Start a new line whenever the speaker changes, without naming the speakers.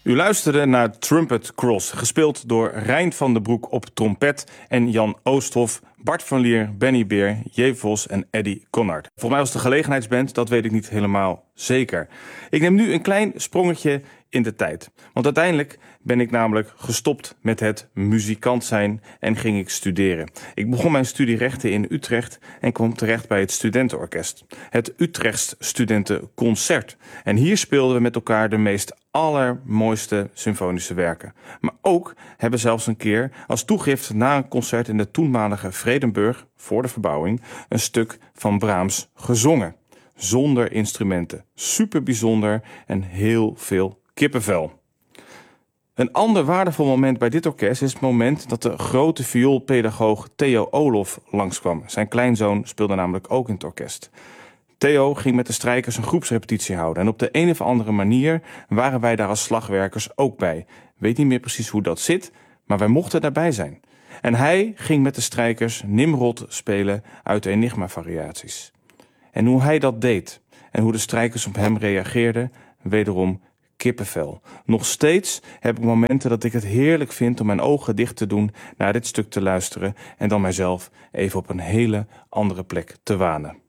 U luisterde naar Trumpet Cross, gespeeld door Rijn van den Broek op trompet en Jan Oosthoff, Bart van Lier, Benny Beer, J. Vos en Eddie Connard. Volgens mij was het de gelegenheidsband, dat weet ik niet helemaal zeker. Ik neem nu een klein sprongetje in de tijd. Want uiteindelijk ben ik namelijk gestopt met het muzikant zijn en ging ik studeren. Ik begon mijn studie rechten in Utrecht en kwam terecht bij het studentenorkest. Het Utrechts Studentenconcert. En hier speelden we met elkaar de meest allermooiste symfonische werken. Maar ook hebben zelfs een keer als toegift na een concert in de toenmalige Vredenburg, voor de verbouwing, een stuk van Brahms gezongen. Zonder instrumenten. Super bijzonder en heel veel kippenvel. Een ander waardevol moment bij dit orkest is het moment dat de grote vioolpedagoog Theo Olof langskwam. Zijn kleinzoon speelde namelijk ook in het orkest. Theo ging met de strijkers een groepsrepetitie houden. En op de een of andere manier waren wij daar als slagwerkers ook bij. Weet niet meer precies hoe dat zit, maar wij mochten daarbij zijn. En hij ging met de strijkers Nimrod spelen uit de Enigma-variaties. En hoe hij dat deed en hoe de strijkers op hem reageerden, wederom kippenvel. Nog steeds heb ik momenten dat ik het heerlijk vind om mijn ogen dicht te doen, naar dit stuk te luisteren en dan mijzelf even op een hele andere plek te wanen.